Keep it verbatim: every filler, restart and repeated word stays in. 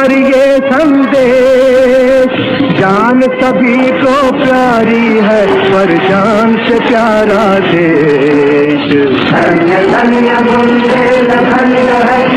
पर ये संदेश, जान सभी को प्यारी है पर जान से प्यारा देश। धन्य धन्य बुंदेलखंड है